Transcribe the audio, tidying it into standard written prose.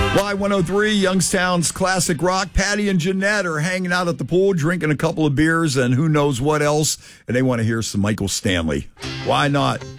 Y103, Youngstown's classic rock. Patty and Jeanette are hanging out at the pool, drinking a couple of beers and who knows what else, and they want to hear some Michael Stanley. Why not?